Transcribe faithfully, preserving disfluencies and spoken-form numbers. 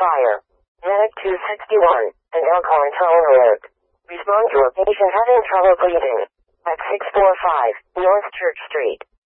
fire. Medic two sixty-one, an alcohol intolerant alert. Respond to a patient having trouble breathing. At six forty-five, North Church Street.